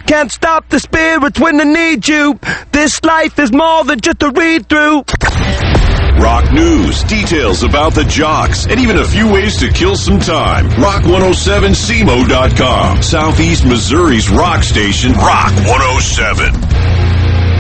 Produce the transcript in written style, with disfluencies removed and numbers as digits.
Can't stop the spirits when they need you. This life is more than just a read-through. Rock news, details about the jocks, and even a few ways to kill some time. Rock107cmo.com. Southeast Missouri's rock station, Rock 107.